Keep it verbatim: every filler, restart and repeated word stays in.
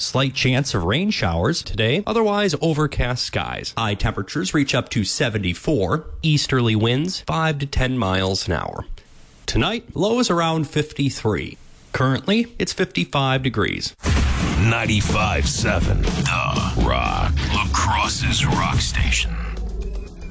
Slight chance of rain showers today, otherwise overcast skies. High temperatures reach up to seventy-four. Easterly winds five to ten miles an hour. Tonight, lows around fifty-three. Currently, it's fifty-five degrees. ninety-five point seven The Rock. La Crosse's Rock Station.